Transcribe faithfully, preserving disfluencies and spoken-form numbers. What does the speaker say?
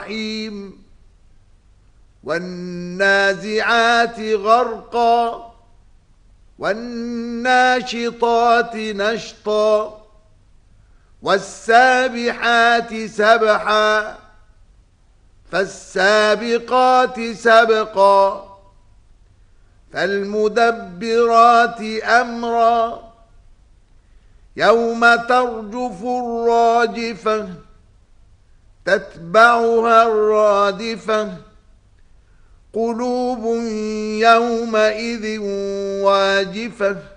الجحيم والنازعات غرقا والناشطات نشطا والسابحات سبحا فالسابقات سبقا فالمدبرات أمرا يوم ترجف الراجفة تتبعها الرادفة قلوب يومئذ واجفة